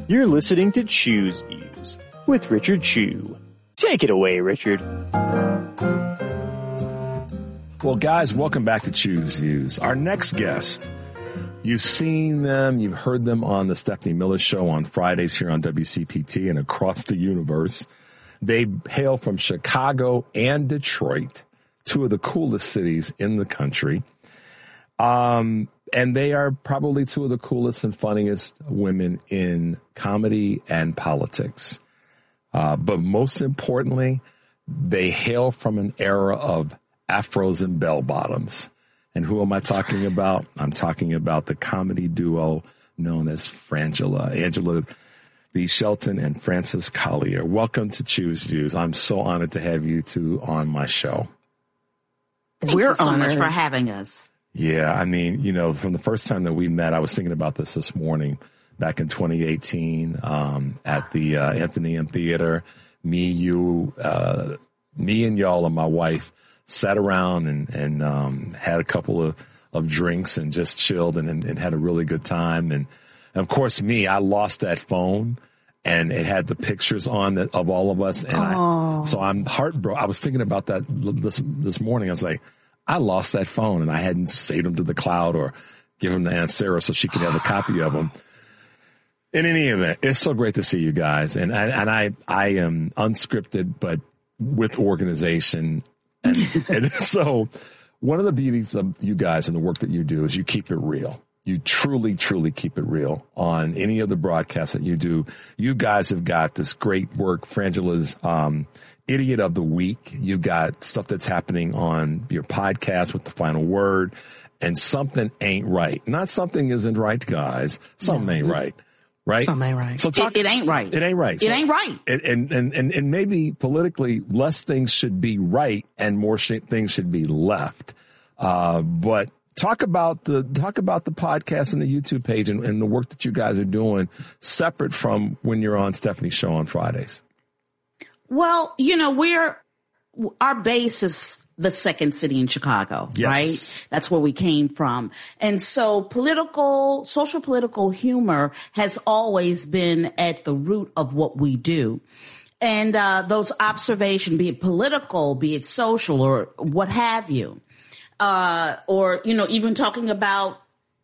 You're listening to Chew's Views with Richard Chew. Take it away, Richard. Well, guys, welcome back to Chew's Views. Our next guest, you've seen them, you've heard them on the Stephanie Miller Show on Fridays here on WCPT and across the universe. They hail from Chicago and Detroit, two of the coolest cities in the country. And they are probably two of the coolest and funniest women in comedy and politics. But most importantly, they hail from an era of afros and bell bottoms. And who am I talking about? I'm talking about the comedy duo known as Frangela. Angela B. Shelton and Frances Collier. Welcome to Chew's Views. I'm so honored to have you two on my show. Thank you so much for having us. Yeah, I mean, you know, from the first time that we met, I was thinking about this morning, back in 2018, at the Anthony M. Theater. Me and y'all and my wife sat around and had a couple of drinks and just chilled and had a really good time. And of course, I lost that phone and it had the pictures on it of all of us. And so I'm heartbroken. I was thinking about that this morning. I was like, I lost that phone and I hadn't saved them to the cloud or given them to Aunt Sarah so she could have a copy of them. In any event, it's so great to see you guys. And I am unscripted, but with organization. And so one of the beauties of you guys and the work that you do is you keep it real. You truly, truly keep it real on any of the broadcasts that you do. You guys have got this great work. Frangela's, Idiot of the Week. You got stuff that's happening on your podcast with The Final Word, and something ain't right. Not something isn't right, guys. Something ain't right. Right? Something ain't right. So it ain't right. It ain't right. It ain't right. And maybe politically less things should be right and more things should be left. But talk about the podcast and the YouTube page and the work that you guys are doing separate from when you're on Stephanie's show on Fridays. Well, you know, our base is the second city in Chicago, yes. Right? That's where we came from. And so social political humor has always been at the root of what we do. And those observations, be it political, be it social, or what have you, or, you know, even talking about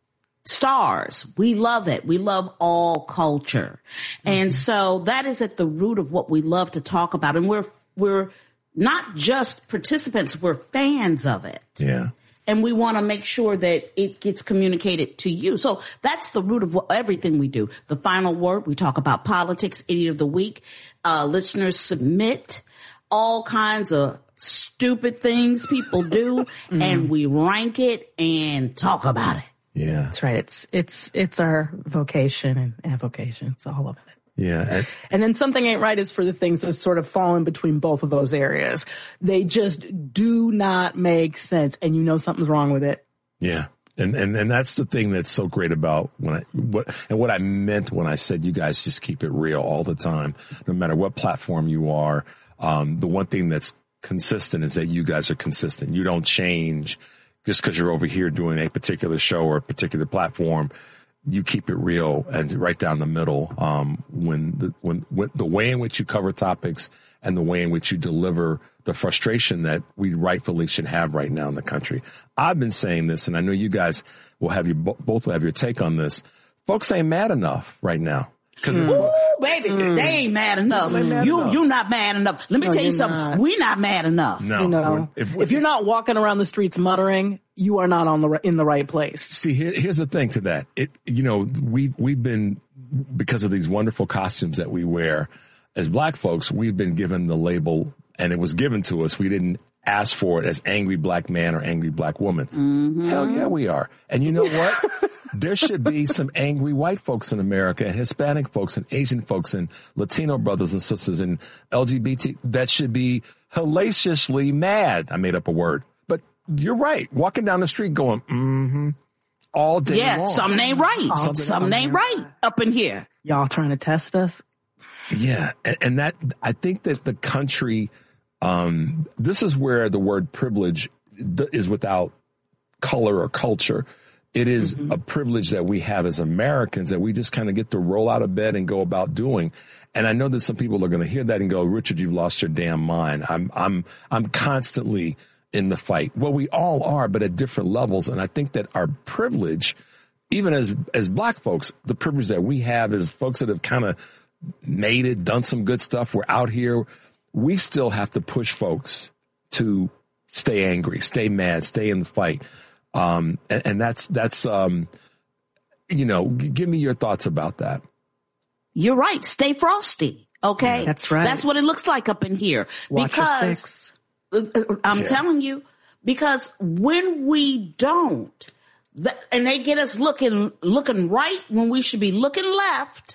stars. We love it. We love all culture. Mm-hmm. And so that is at the root of what we love to talk about. And we're not just participants, we're fans of it. Yeah. And we want to make sure that it gets communicated to you. So that's the root of everything we do. The Final Word, we talk about politics. Idiot of the Week. Listeners submit all kinds of stupid things people do, and we rank it and talk about it. Yeah. That's right. It's our vocation and avocation. It's all of it. Yeah. And then something ain't right is for the things that sort of fall in between both of those areas. They just do not make sense, and you know something's wrong with it. Yeah. And that's the thing that's so great about what I meant when I said you guys just keep it real all the time, no matter what platform you are. The one thing that's consistent is that you guys are consistent. You don't change just because you're over here doing a particular show or a particular platform. You keep it real and right down the middle. When the way in which you cover topics and the way in which you deliver the frustration that we rightfully should have right now in the country. I've been saying this, and I know you guys will have both will have your take on this. Folks ain't mad enough right now. Ooh, baby, they ain't mad enough. You're not mad enough. Let me tell you something. We're not mad enough. No. You know, if you're not walking around the streets muttering, you are not in the right place. See, here's the thing to that. We've been, because of these wonderful costumes that we wear as black folks, we've been given the label, and it was given to us. We didn't ask for it as angry black man or angry black woman. Mm-hmm. Hell yeah, we are. And you know what? There should be some angry white folks in America, and Hispanic folks and Asian folks and Latino brothers and sisters and LGBT that should be hellaciously mad. I made up a word, but you're right. Walking down the street going, all day long. Yeah, something ain't right. Something ain't right up in here. Y'all trying to test us? Yeah. And that, I think that the country, this is where the word privilege is without color or culture. It is a privilege that we have as Americans that we just kind of get to roll out of bed and go about doing. And I know that some people are going to hear that and go, Richard, you've lost your damn mind. I'm constantly in the fight. Well, we all are, but at different levels. And I think that our privilege, even as black folks, the privilege that we have as folks that have kind of made it, done some good stuff, we're out here, we still have to push folks to stay angry, stay mad, stay in the fight. And that's give me your thoughts about that. You're right. Stay frosty. Okay. Yeah, that's right. That's what it looks like up in here. Watch your six. I'm telling you, because when we don't, and they get us looking right when we should be looking left,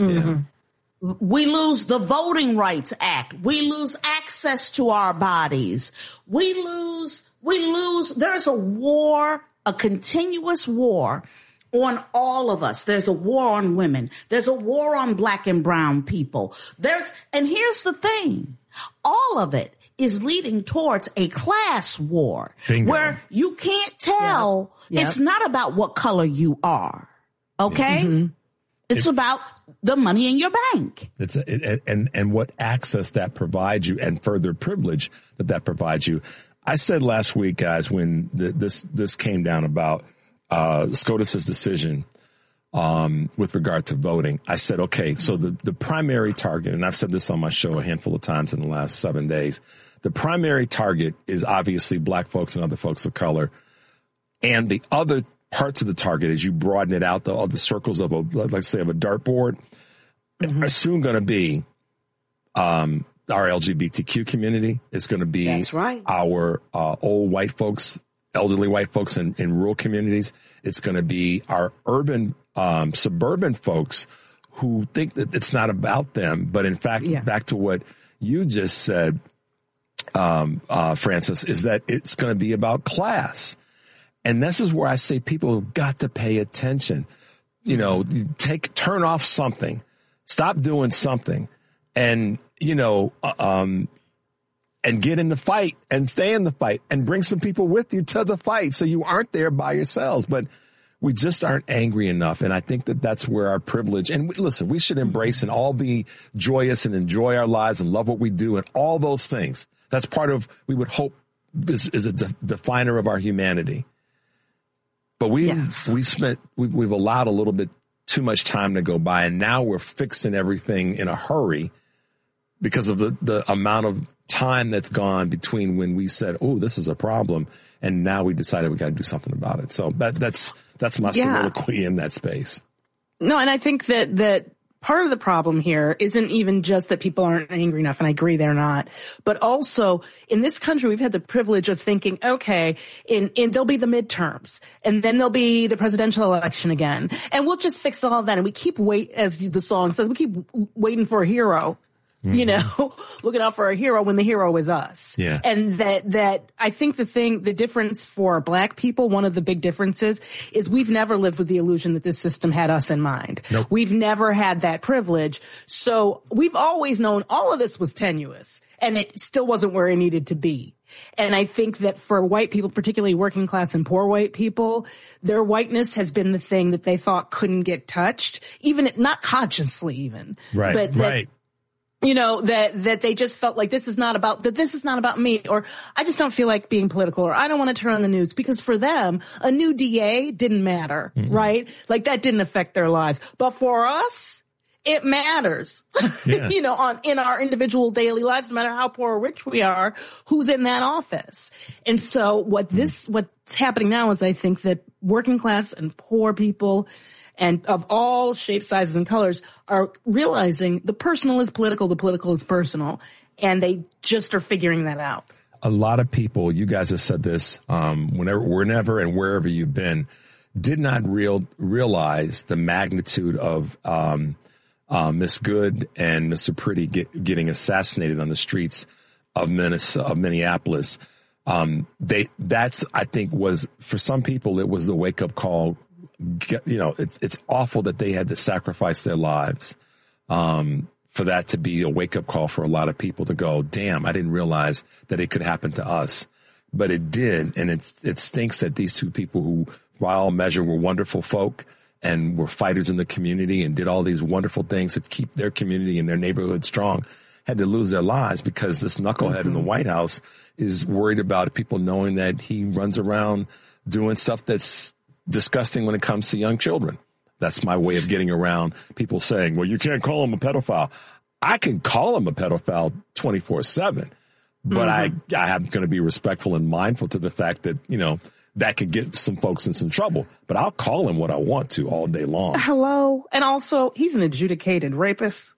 we lose the Voting Rights Act. We lose access to our bodies. We lose, there's a war, a continuous war on all of us. There's a war on women. There's a war on black and brown people. And here's the thing. All of it is leading towards a class war. Bingo. Where you can't tell. Yep. It's not about what color you are. Okay? It's about the money in your bank. And what access that provides you and further privilege that provides you. I said last week, guys, when this came down about SCOTUS's decision with regard to voting, I said, okay, so the primary target, and I've said this on my show a handful of times in the last 7 days, the primary target is obviously black folks and other folks of color. And the other parts of the target, as you broaden it out, the circles of let's say of a dartboard, are soon going to be our LGBTQ community. It's going to be our old white folks, elderly white folks in rural communities. It's going to be our urban, suburban folks who think that it's not about them. But in fact, back to what you just said, Frances, is that it's going to be about class. And this is where I say people have got to pay attention. Turn off something, stop doing something, and, and get in the fight and stay in the fight and bring some people with you to the fight so you aren't there by yourselves. But we just aren't angry enough. And I think that that's where our privilege, and listen, we should embrace and all be joyous and enjoy our lives and love what we do and all those things. That's part of, we would hope, is a definer of our humanity. But we've allowed a little bit too much time to go by, and now we're fixing everything in a hurry because of the amount of time that's gone between when we said, oh, this is a problem, and now we decided we got to do something about it. So that's my soliloquy in that space. No, and I think that part of the problem here isn't even just that people aren't angry enough, and I agree they're not, but also in this country, we've had the privilege of thinking, okay, in there'll be the midterms, and then there'll be the presidential election again, and we'll just fix all that. And we keep as the song says, we keep waiting for a hero. Looking out for a hero when the hero is us. Yeah. And that I think the difference for black people, one of the big differences is we've never lived with the illusion that this system had us in mind. Nope. We've never had that privilege. So we've always known all of this was tenuous and it still wasn't where it needed to be. And I think that for white people, particularly working class and poor white people, their whiteness has been the thing that they thought couldn't get touched, even not consciously even. Right. But right. That they just felt like this is not about me, or I just don't feel like being political, or I don't want to turn on the news, because for them, a new DA didn't matter, right? Like that didn't affect their lives. But for us, it matters, Yeah. in our individual daily lives, no matter how poor or rich we are, who's in that office. And so what's happening now is I think that working class and poor people and of all shapes, sizes, and colors are realizing the personal is political, the political is personal, and they just are figuring that out. A lot of people, you guys have said this, whenever and wherever you've been, did not realize the magnitude of Miss Good and Mr. Pretty getting assassinated on the streets of Minneapolis. That's, I think, was, for some people, it was the wake up call. It's awful that they had to sacrifice their lives, for that to be a wake up call for a lot of people to go, damn, I didn't realize that it could happen to us, but it did. And it stinks that these two people who by all measure were wonderful folk and were fighters in the community and did all these wonderful things to keep their community and their neighborhood strong, had to lose their lives because this knucklehead in the White House is worried about people knowing that he runs around doing stuff that's disgusting when it comes to young children. That's my way of getting around people saying, well, you can't call him a pedophile. I can call him a pedophile 24/7, but I'm going to be respectful and mindful to the fact that, you know, that could get some folks in some trouble, but I'll call him what I want to all day long. Hello. And also, he's an adjudicated rapist.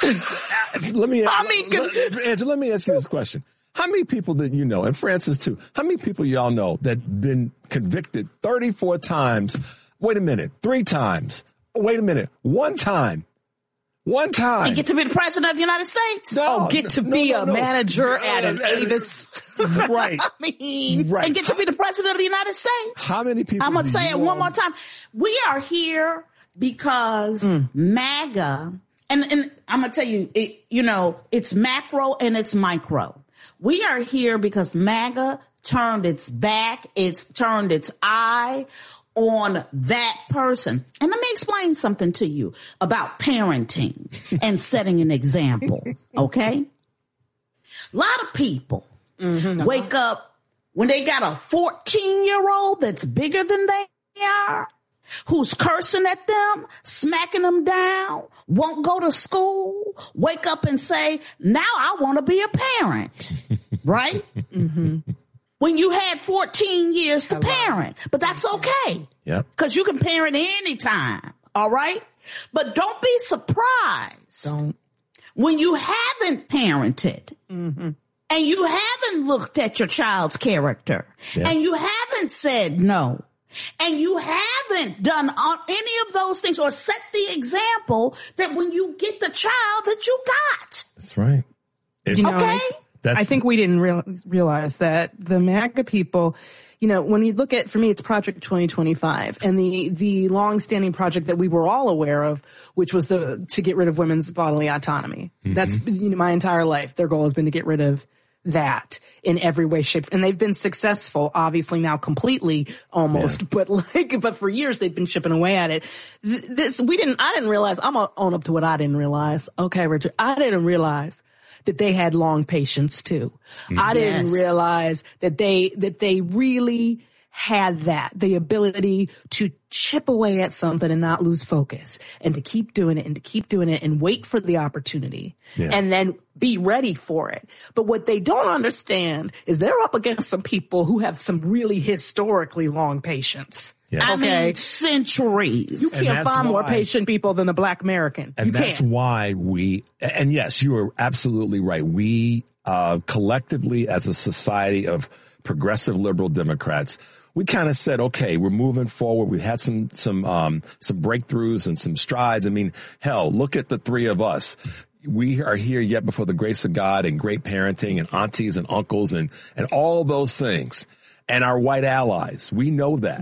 Let me ask you this question. How many people that you know, and Francis too, how many people y'all know that been convicted 34 times? Wait a minute. 3 times. Wait a minute. 1 time. 1 time. And get to be the president of the United States. Get to be a manager at an Avis. Right. I mean, and get to be the president of the United States. How many people? I'm going to say it one more time. We are here because MAGA, and I'm going to tell you, it's macro and it's micro. We are here because MAGA turned its back, it's turned its eye on that person. And let me explain something to you about parenting and setting an example, okay? A lot of people wake up when they got a 14-year-old that's bigger than they are, who's cursing at them, smacking them down, won't go to school, wake up and say, now I want to be a parent, right? When you had 14 years to parent, but that's okay. Yep. Because you can parent anytime, all right? But don't be surprised when you haven't parented and you haven't looked at your child's character and you haven't said no. And you haven't done any of those things or set the example that when you get the child that you got. That's right. I think we didn't realize that the MAGA people, when you look at, for me, it's Project 2025 and the long-standing project that we were all aware of, which was to get rid of women's bodily autonomy. That's my entire life. Their goal has been to get rid of that in every way, shape, and they've been successful, obviously now completely almost, but for years they've been chipping away at it. I didn't realize, I'm gonna own up to what I didn't realize. Okay, Richard, I didn't realize that they had long patience too. I didn't realize that they really had the ability to chip away at something and not lose focus and to keep doing it and wait for the opportunity and then be ready for it. But what they don't understand is they're up against some people who have some really historically long patience. Yeah. I mean, centuries. You can't find more patient people than the Black American. And that's why and yes, you are absolutely right. We collectively as a society of progressive liberal Democrats, we kind of said, okay, we're moving forward. We had some breakthroughs and some strides. I mean, hell, look at the 3 of us. We are here yet before the grace of God and great parenting and aunties and uncles and all those things and our white allies. We know that.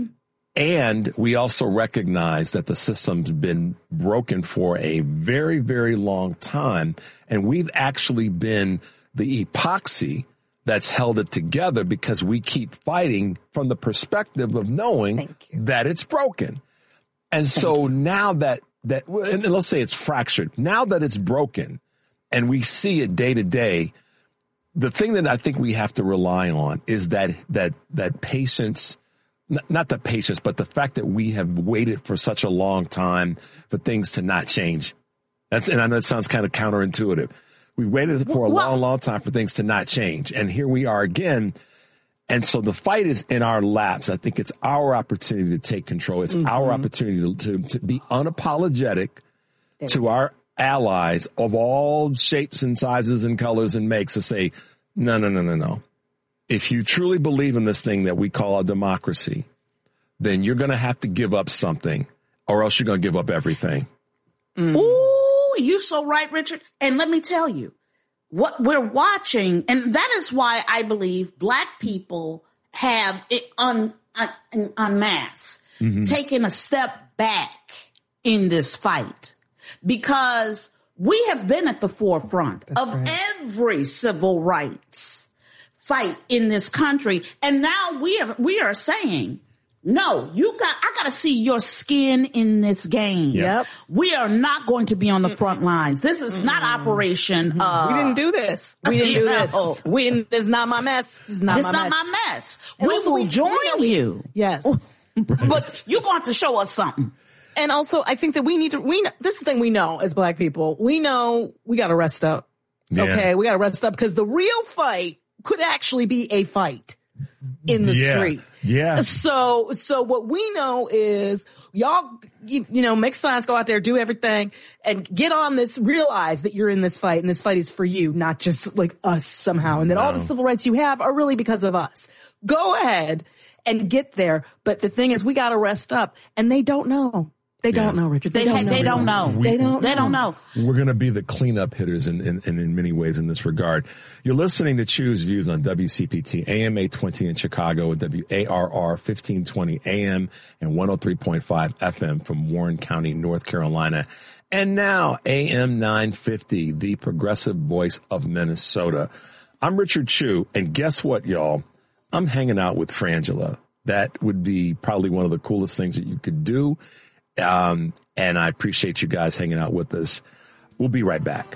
And we also recognize that the system's been broken for a very, very long time. And we've actually been the epoxy that's held it together because we keep fighting from the perspective of knowing that it's broken. And so now that and let's say it's fractured, now that it's broken and we see it day to day, the thing that I think we have to rely on is that patience, not the patience, but the fact that we have waited for such a long time for things to not change. And I know it sounds kind of counterintuitive. We waited for a long time for things to not change. And here we are again. And so the fight is in our laps. I think it's our opportunity to take control. It's our opportunity to be unapologetic to our allies of all shapes and sizes and colors and makes to say, no. If you truly believe in this thing that we call a democracy, then you're going to have to give up something or else you're going to give up everything. Ooh, you're so right, Richard. And let me tell you, what we're watching, and that is why I believe Black people have it en masse taken a step back in this fight, because we have been at the forefront of every civil rights fight in this country. And now we are saying No, I got to see your skin in this game. Yep. We are not going to be on the front lines. This is not Operation. We didn't do this. We didn't do this. This is not my mess. It's not my mess. We will join you. Yes. But you're going to have to show us something. And also, I think that this is the thing we know as Black people. We know we got to rest up. Yeah. Okay. We got to rest up because the real fight could actually be a fight in the street. Yeah. So what we know is y'all, make signs, go out there, do everything and get on this, realize that you're in this fight and this fight is for you, not just like us somehow. And that all the civil rights you have are really because of us. Go ahead and get there. But the thing is, we got to rest up and they don't know. They don't know, Richard. They don't know. They don't know. We're going to be the cleanup hitters in many ways in this regard. You're listening to Choose Views on WCPT, AM 820 in Chicago, and WARR 1520 AM and 103.5 FM from Warren County, North Carolina. And now AM 950, the progressive voice of Minnesota. I'm Richard Chew, and guess what, y'all? I'm hanging out with Frangela. That would be probably one of the coolest things that you could do. And I appreciate you guys hanging out with us. We'll be right back.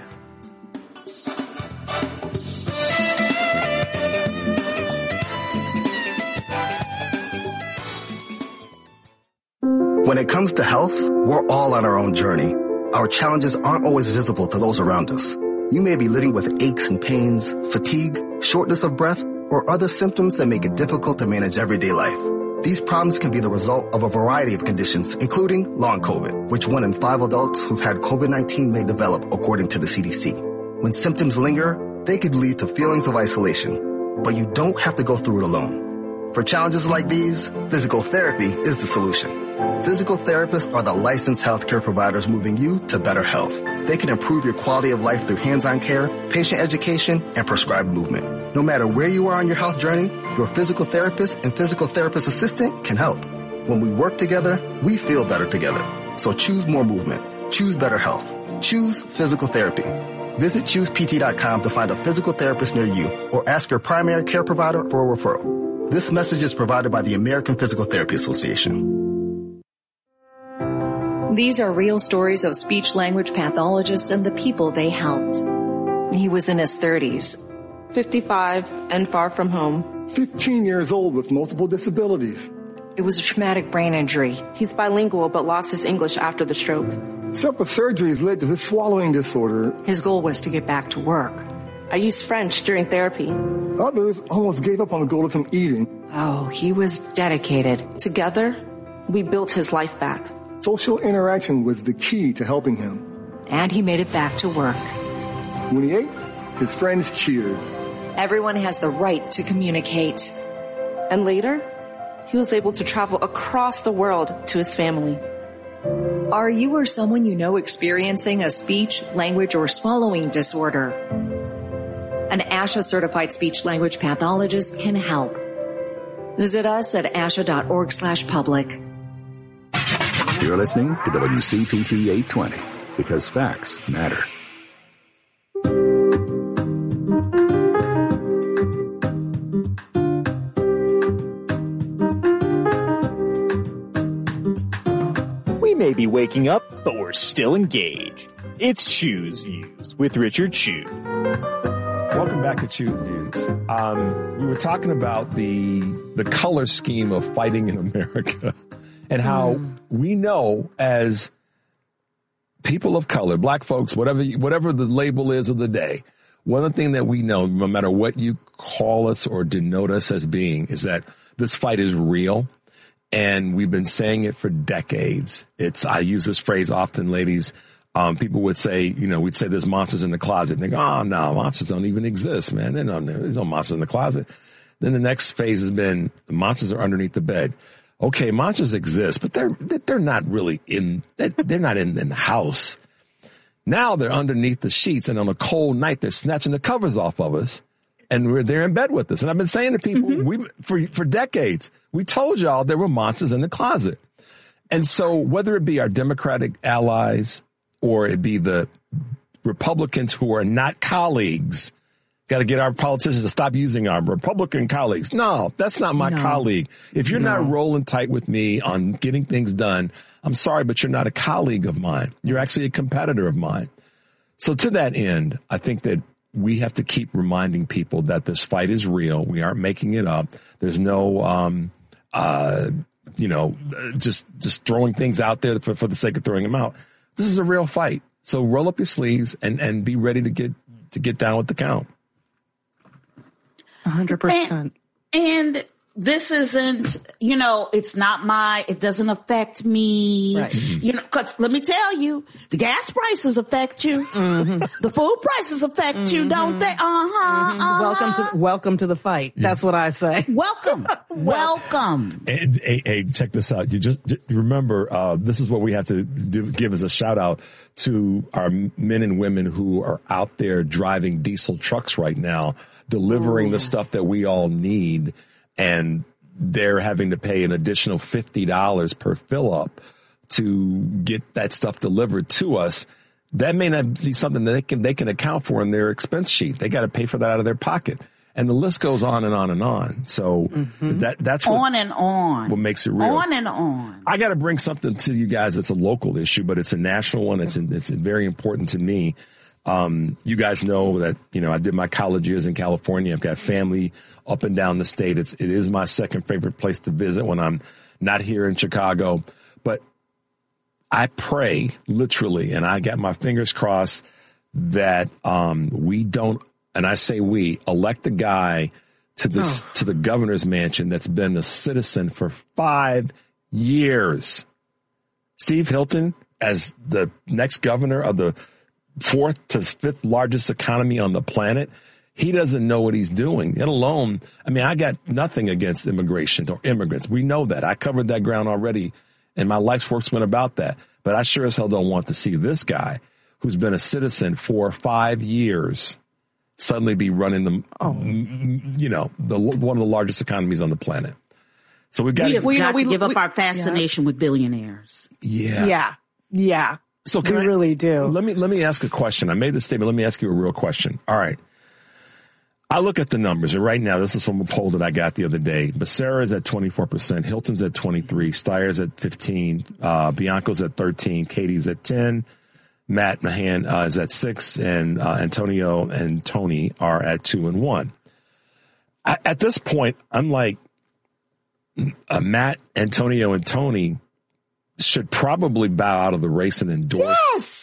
When it comes to health, we're all on our own journey. Our challenges aren't always visible to those around us. You may be living with aches and pains, fatigue, shortness of breath, or other symptoms that make it difficult to manage everyday life. These problems can be the result of a variety of conditions, including long COVID, which 1 in 5 adults who've had COVID-19 may develop, according to the CDC. When symptoms linger, they could lead to feelings of isolation, but you don't have to go through it alone. For challenges like these, physical therapy is the solution. Physical therapists are the licensed healthcare providers moving you to better health. They can improve your quality of life through hands-on care, patient education, and prescribed movement. No matter where you are on your health journey, your physical therapist and physical therapist assistant can help. When we work together, we feel better together. So choose more movement. Choose better health. Choose physical therapy. Visit ChoosePT.com to find a physical therapist near you or ask your primary care provider for a referral. This message is provided by the American Physical Therapy Association. These are real stories of speech-language pathologists and the people they helped. He was in his 30s. 55 and far from home. 15 years old with multiple disabilities. It was a traumatic brain injury. He's bilingual but lost his English after the stroke. Several surgeries led to his swallowing disorder. His goal was to get back to work. I used French during therapy. Others almost gave up on the goal of him eating. Oh, he was dedicated. Together, we built his life back. Social interaction was the key to helping him. And he made it back to work. When he ate, his friends cheered. Everyone has the right to communicate. And later, he was able to travel across the world to his family. Are you or someone you know experiencing a speech, language, or swallowing disorder? An ASHA-certified speech-language pathologist can help. Visit us at asha.org/public. You're listening to WCPT 820 because facts matter. We may be waking up, but we're still engaged. It's Choose Views with Richard Chew. Welcome back to Choose Views. We were talking about the color scheme of fighting in America and how we know as people of color, black folks, whatever the label is of the day, one thing that we know, no matter what you call us or denote us as being, is that this fight is real. And we've been saying it for decades. I use this phrase often, ladies. People would say, we'd say there's monsters in the closet. And they go, oh, no, monsters don't even exist, man. There's no monsters in the closet. Then the next phase has been monsters are underneath the bed. Okay, monsters exist, but they're not really they're not in the house. Now they're underneath the sheets, and on a cold night, they're snatching the covers off of us. And they're in bed with us. And I've been saying to people, for decades, we told y'all there were monsters in the closet. And so whether it be our Democratic allies or it be the Republicans who are not colleagues, Got to get our politicians to stop using our Republican colleagues. No, that's not my colleague. If you're not rolling tight with me on getting things done, I'm sorry, but you're not a colleague of mine. You're actually a competitor of mine. So to that end, I think that we have to keep reminding people that this fight is real. We aren't making it up. There's no, just throwing things out there for the sake of throwing them out. This is a real fight. So roll up your sleeves and be ready to get down with the count. 100%. And this isn't, it doesn't affect me, right. Cause let me tell you, the gas prices affect you. Mm-hmm. The food prices affect you, don't they? Welcome to the fight. That's what I say. Welcome. Hey, check this out. You just remember, this is what we have to give as a shout out to our men and women who are out there driving diesel trucks right now, delivering the stuff that we all need. And they're having to pay an additional $50 per fill up to get that stuff delivered to us. That may not be something that they can account for in their expense sheet. They got to pay for that out of their pocket. And the list goes on and on and on. So that's what, on and on. What makes it real. On and on. I got to bring something to you guys. It's a local issue, but it's a national one. It's very important to me. You guys know that, I did my college years in California. I've got family up and down the state. It is my second favorite place to visit when I'm not here in Chicago. But I pray literally, and I got my fingers crossed that, we don't, and I say we, elect a guy to the governor's mansion that's been a citizen for 5 years. Steve Hilton as the next governor of the 4th to 5th largest economy on the planet. He doesn't know what he's doing. Let alone, I got nothing against immigration or immigrants. We know that. I covered that ground already, and my life's work's been about that. But I sure as hell don't want to see this guy who's been a citizen for 5 years suddenly be running one of the largest economies on the planet. So we've got to give up our fascination with billionaires. Yeah. Yeah. So we really do. Let me ask a question. I made this statement. Let me ask you a real question. All right. I look at the numbers, and right now, this is from a poll that I got the other day. Becerra is at 24%, Hilton's at 23%, Steyer's at 15%, Bianco's at 13%, Katie's at 10%, Matt Mahan is at 6%, and Antonio and Tony are at 2 and 1. At this point, I'm like, Matt, Antonio, and Tony should probably bow out of the race and endorse